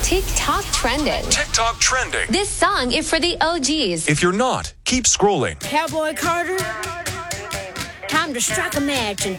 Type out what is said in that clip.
TikTok trending. TikTok trending. This song is for the OGs. If you're not, keep scrolling. Cowboy Carter, time to strike a match and